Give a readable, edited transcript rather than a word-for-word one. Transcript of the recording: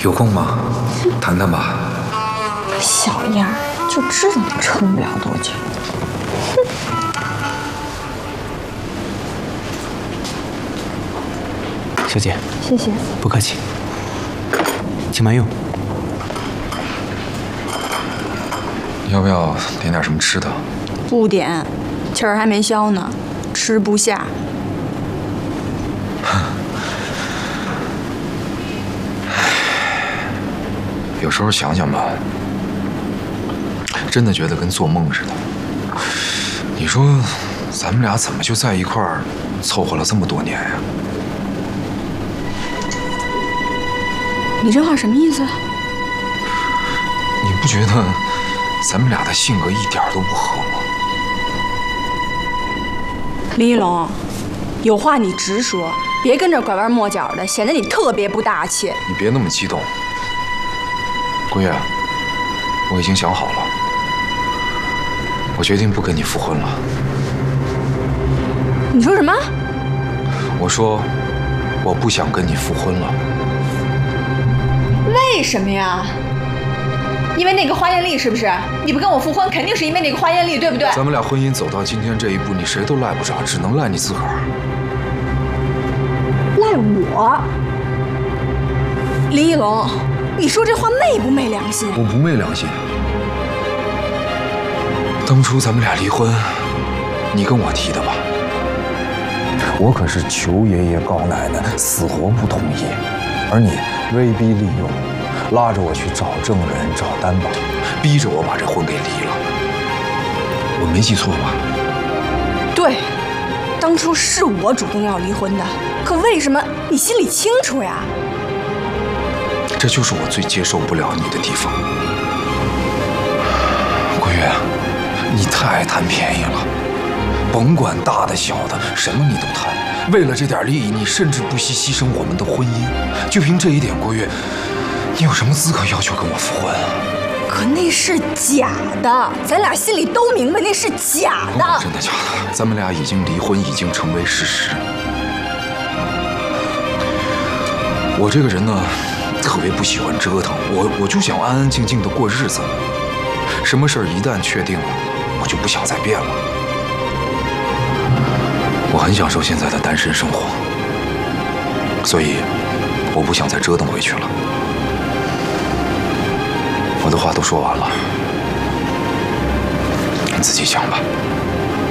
有空吗？谈谈吧。 小样儿，就知道你撑不了多久。 小姐， 谢谢。 不客气，请慢用。 要不要点点什么吃的？ 不点，气儿还没消呢，吃不下。 有时候想想吧，真的觉得跟做梦似的。你说，咱们俩怎么就在一块儿凑合了这么多年呀？ 你这话什么意思？ 你不觉得咱们俩的性格一点都不合吗？ 林一龙，有话你直说，别跟着拐弯抹角的，显得你特别不大气。 你别那么激动。桂月，我已经想好了，我决定不跟你复婚了。 你说什么？ 我说，我不想跟你复婚了。 为什么呀？因为那个花艳丽是不是？你不跟我复婚，肯定是因为那个花艳丽，对不对？ 咱们俩婚姻走到今天这一步，你谁都赖不着，只能赖你自个儿。 赖我？林一龙，你说这话昧不昧良心？ 我不昧良心。当初咱们俩离婚，你跟我提的吧？我可是求爷爷告奶奶，死活不同意，而你威逼利诱，拉着我去找证人、找担保，逼着我把这婚给离了。我没记错吧？ 对，当初是我主动要离婚的，可为什么你心里清楚呀？ 这就是我最接受不了你的地方。桂月，你太爱贪便宜了，甭管大的小的，什么你都贪。为了这点利益，你甚至不惜牺牲我们的婚姻。就凭这一点，桂月，你有什么资格要求跟我复婚啊？ 可那是假的，咱俩心里都明白那是假的。 真的假的？咱们俩已经离婚，已经成为事实。我这个人呢，特别不喜欢折腾，我就想安安静静的过日子。什么事儿一旦确定了，我就不想再变了。我很享受现在的单身生活，所以我不想再折腾回去了。我的话都说完了，你自己想吧。